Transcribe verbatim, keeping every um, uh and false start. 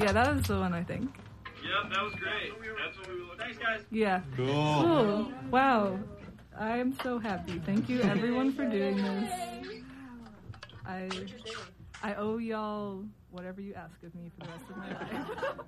Yeah, that was the one, I think. Yep, that was great. That's what we were looking for. Thanks, guys. Yeah. Cool. Cool. Wow. I'm so happy. Thank you, everyone, for doing this. I I owe y'all whatever you ask of me for the rest of my life.